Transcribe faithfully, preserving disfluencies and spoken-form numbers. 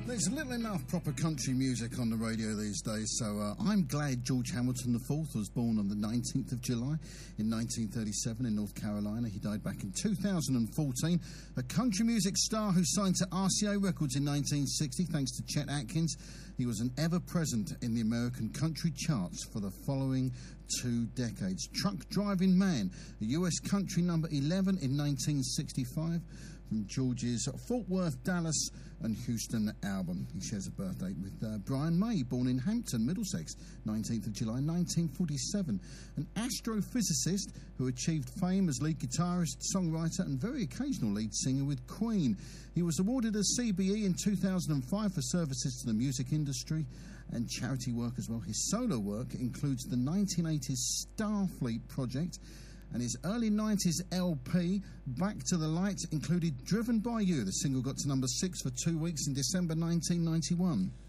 There's little enough proper country music on the radio these days, so uh, I'm glad George Hamilton the fourth was born on the nineteenth of July in nineteen thirty-seven in North Carolina. He died back in two thousand fourteen. A country music star who signed to R C A Records in nineteen sixty thanks to Chet Atkins. He was an ever-present in the American country charts for the following two decades. Truck Driving Man, a U S country number eleven in nineteen sixty-five from George's Fort Worth, Dallas and Houston album. He shares a birthday with uh, Brian May, born in Hampton, Middlesex, nineteenth of July nineteen forty-seven. An astrophysicist who achieved fame as lead guitarist, songwriter and very occasional lead singer with Queen. He was awarded a C B E in two thousand five for services to the music industry and charity work as well. His solo work includes the nineteen eighties Starfleet project, and his early nineties L P, Back to the Light, included Driven by You. The single got to number six for two weeks in December nineteen ninety-one.